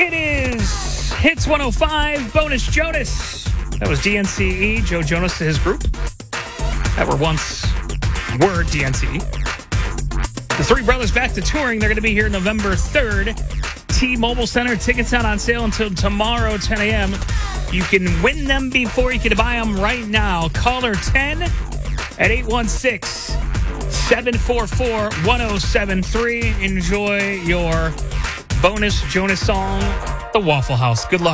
It is Hits 105, Bonus Jonas. That was DNCE, Joe Jonas to his group that were DNCE. The three brothers back to touring. They're going to be here November 3rd. T-Mobile Center. Tickets out on sale until tomorrow, 10 a.m. You can win them before you can buy them right now. Caller 10 at 816-744-1073. Enjoy your Bonus Jonas song, The Waffle House. Good luck.